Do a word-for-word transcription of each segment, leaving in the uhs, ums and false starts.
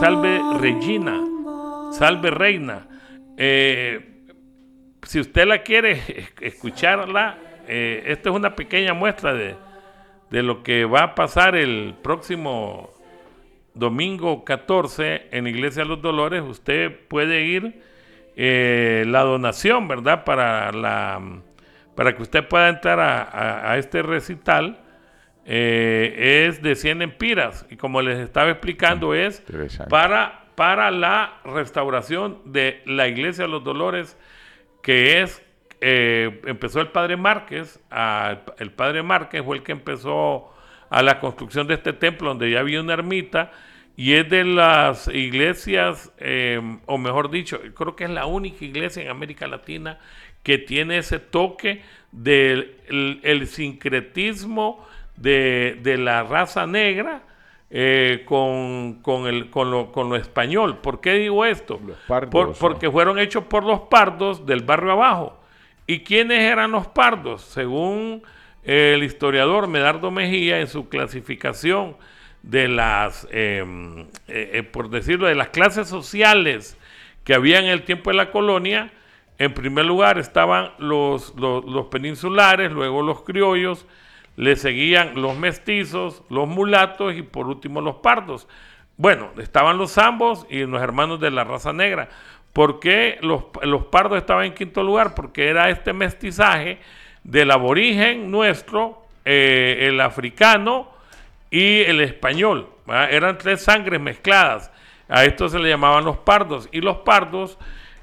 Salve Regina, Salve Reina. Eh, si usted la quiere escucharla, eh, esta es una pequeña muestra de, de lo que va a pasar el próximo domingo catorce en la Iglesia de los Dolores. Usted puede ir, eh, la donación, ¿verdad? Para, la, para que usted pueda entrar a, a, a este recital. Eh, es de cien empiras y como les estaba explicando es para, para la restauración de la Iglesia de los Dolores, que es eh, empezó el Padre Márquez. A, el Padre Márquez fue el que empezó a la construcción de este templo donde ya había una ermita, y es de las iglesias, eh, o mejor dicho, creo que es la única iglesia en América Latina que tiene ese toque del el, el sincretismo De, de la raza negra eh, con, con, el, con, lo, con lo español. ¿Por qué digo esto? Los pardos, por, porque ¿no? fueron hechos por los pardos del barrio abajo. ¿Y quiénes eran los pardos? Según eh, el historiador Medardo Mejía, en su clasificación de las, eh, eh, por decirlo, de las clases sociales que había en el tiempo de la colonia, en primer lugar estaban los, los, los peninsulares, luego los criollos, le seguían los mestizos, los mulatos y por último los pardos. Bueno, estaban los zambos y los hermanos de la raza negra. ¿Por qué los, los pardos estaban en quinto lugar? Porque era este mestizaje del aborigen nuestro, eh, el africano y el español, ¿verdad? Eran tres sangres mezcladas. A esto se le llamaban los pardos. Y los pardos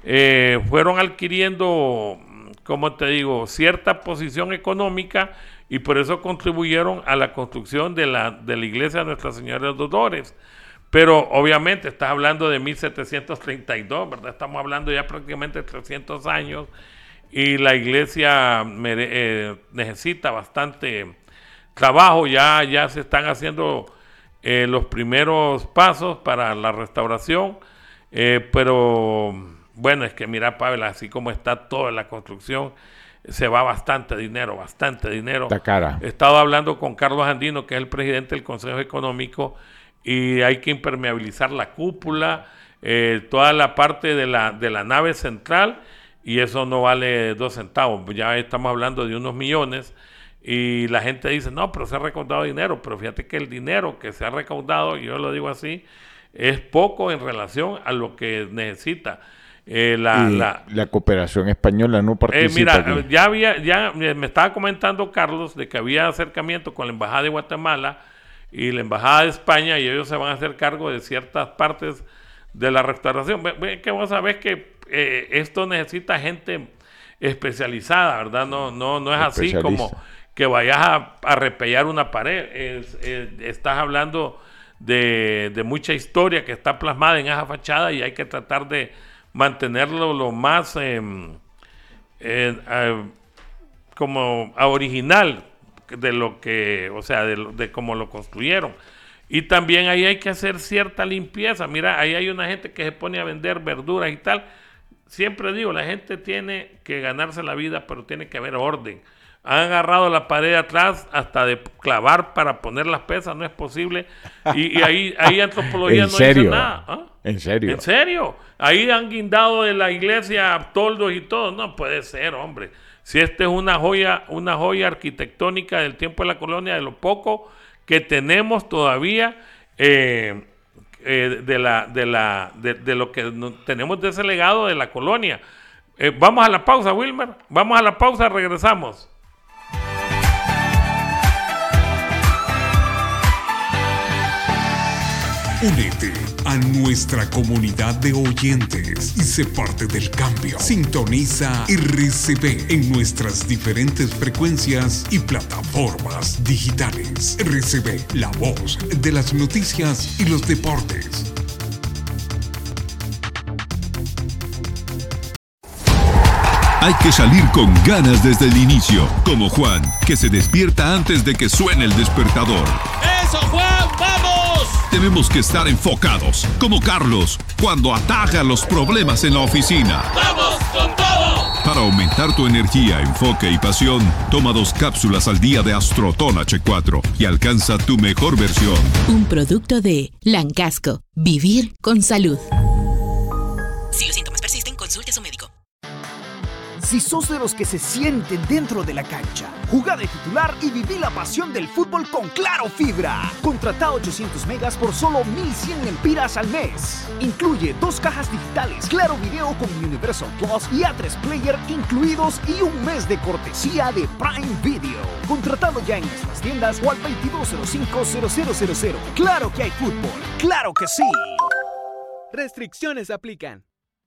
eh, fueron adquiriendo, como te digo, cierta posición económica, y por eso contribuyeron a la construcción de la, de la iglesia de Nuestra Señora de los Dolores. Pero obviamente estás hablando de mil setecientos treinta y dos, ¿verdad? Estamos hablando ya prácticamente de trescientos años, y la iglesia mere, eh, necesita bastante trabajo. Ya, ya se están haciendo eh, los primeros pasos para la restauración, eh, pero bueno, es que mira, Pavel, así como está toda la construcción, se va bastante dinero, bastante dinero. Está cara. He estado hablando con Carlos Andino, que es el presidente del Consejo Económico, y hay que impermeabilizar la cúpula, eh, toda la parte de la, de la nave central, y eso no vale dos centavos. Ya estamos hablando de unos millones, y la gente dice, no, pero se ha recaudado dinero. Pero fíjate que el dinero que se ha recaudado, yo lo digo así, es poco en relación a lo que necesita. Eh, la, la, la cooperación española no participa. Eh, mira, aquí. ya había, ya me estaba comentando Carlos de que había acercamiento con la Embajada de Guatemala y la Embajada de España, y ellos se van a hacer cargo de ciertas partes de la restauración. Que vos sabés que eh, esto necesita gente especializada, ¿verdad? No, no, no es así como que vayas a, a repellar una pared. Es, es, estás hablando de, de mucha historia que está plasmada en esa fachada, y hay que tratar de mantenerlo lo más eh, eh, eh, como original de lo que, o sea, de, de cómo lo construyeron. Y también ahí hay que hacer cierta limpieza. Mira, ahí hay una gente que se pone a vender verduras y tal. Siempre digo, la gente tiene que ganarse la vida, pero tiene que haber orden. Han agarrado la pared de atrás hasta de clavar para poner las pesas, no es posible. Y, y ahí, ahí antropología no dice nada. ¿Ah? ¿En serio? ¿En serio? Ahí han guindado de la iglesia toldos y todo. No puede ser, hombre. Si esta es una joya, una joya arquitectónica del tiempo de la colonia, de lo poco que tenemos todavía, eh, eh, de, la, de, la, de, de lo que no, tenemos de ese legado de la colonia. Eh, vamos a la pausa, Wilmer. Vamos a la pausa, regresamos. Únete a nuestra comunidad de oyentes y sé parte del cambio. Sintoniza R C B en nuestras diferentes frecuencias y plataformas digitales. R C B, la voz de las noticias y los deportes. Hay que salir con ganas desde el inicio, como Juan, que se despierta antes de que suene el despertador. ¡Eso, Juan! ¡Vamos! Tenemos que estar enfocados, como Carlos, cuando ataja los problemas en la oficina. ¡Vamos con todo! Para aumentar tu energía, enfoque y pasión, toma dos cápsulas al día de Astroton H cuatro y alcanza tu mejor versión. Un producto de Lancasco. Vivir con salud. Si los síntomas persisten, consulte a su médico. Si sos de los que se sienten dentro de la cancha, jugá de titular y viví la pasión del fútbol con Claro Fibra. Contratá ochocientos megas por solo mil cien lempiras al mes. Incluye dos cajas digitales, Claro Video con Universal Plus y A tres Player incluidos y un mes de cortesía de Prime Video. Contratado ya en nuestras tiendas o al veintidós cero cinco cero cero cero cero. Claro que hay fútbol, claro que sí. Restricciones aplican.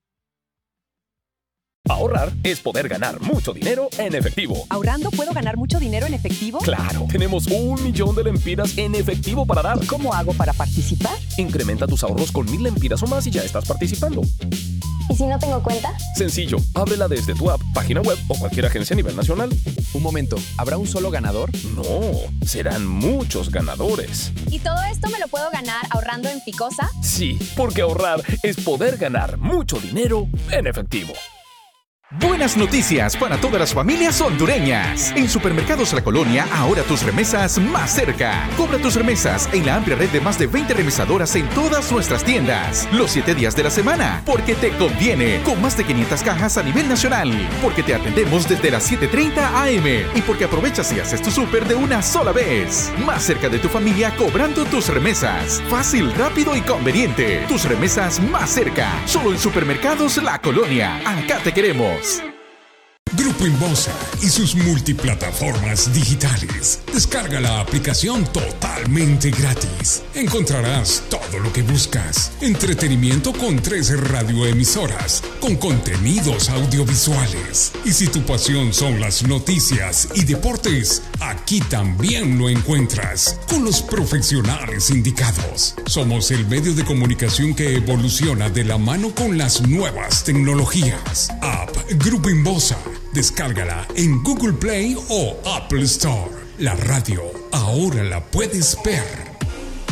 Ahorrar es poder ganar mucho dinero en efectivo. ¿Ahorrando puedo ganar mucho dinero en efectivo? ¡Claro! Tenemos un millón de lempiras en efectivo para dar. ¿Cómo hago para participar? Incrementa tus ahorros con mil lempiras o más y ya estás participando. ¿Y si no tengo cuenta? Sencillo, ábrela desde tu app, página web o cualquier agencia a nivel nacional. Un momento, ¿habrá un solo ganador? No, serán muchos ganadores. ¿Y todo esto me lo puedo ganar ahorrando en Ficosa? Sí, porque ahorrar es poder ganar mucho dinero en efectivo. Buenas noticias para todas las familias hondureñas. En Supermercados La Colonia, ahora tus remesas más cerca. Cobra tus remesas en la amplia red de más de veinte remesadoras en todas nuestras tiendas. Los siete días de la semana, porque te conviene. Con más de quinientas cajas a nivel nacional. Porque te atendemos desde las siete treinta a eme. Y porque aprovechas y haces tu súper de una sola vez. Más cerca de tu familia cobrando tus remesas. Fácil, rápido y conveniente. Tus remesas más cerca. Solo en Supermercados La Colonia. Acá te queremos. Grupo Inbosa y sus multiplataformas digitales. Descarga la aplicación totalmente gratis. Encontrarás todo lo que buscas. Entretenimiento con trece radioemisoras, con contenidos audiovisuales. Y si tu pasión son las noticias y deportes, aquí también lo encuentras, con los profesionales indicados. Somos el medio de comunicación que evoluciona de la mano con las nuevas tecnologías. App Grupo Inbosa. Descárgala en Google Play o Apple Store. La radio ahora la puedes ver.